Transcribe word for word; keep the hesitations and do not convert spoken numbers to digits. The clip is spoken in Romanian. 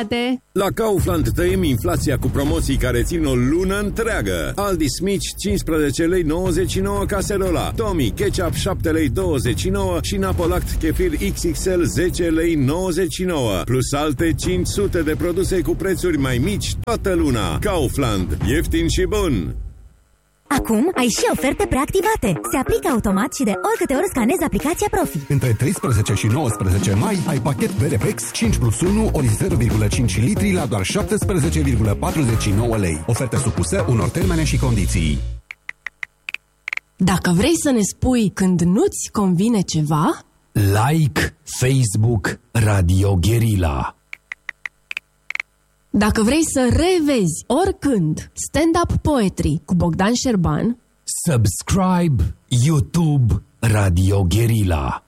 poate. La Kaufland tăiem inflația cu promoții care țin o lună întreagă. Aldi Smith cincisprezece lei nouăzeci și nouă caserola, Tommy Ketchup șapte lei douăzeci și nouă și Napolact Kefir X X L zece lei nouăzeci și nouă. Plus alte cinci sute de produse cu prețuri mai mici toată luna. Kaufland. Ieftin și bun. Acum ai și oferte preactivate. Se aplică automat și de oricâte ori scanezi aplicația Profi. Între treisprezece și nouăsprezece mai ai pachet Berepex cinci plus unu ori zero virgulă cinci litri la doar șaptesprezece virgulă patruzeci și nouă lei. Oferte supuse unor termene și condiții. Dacă vrei să ne spui când nu-ți convine ceva, like Facebook Radio Guerilla. dacă vrei să revezi oricând Stand-up Poetry cu Bogdan Șerban, Subscribe YouTube Radio Guerilla.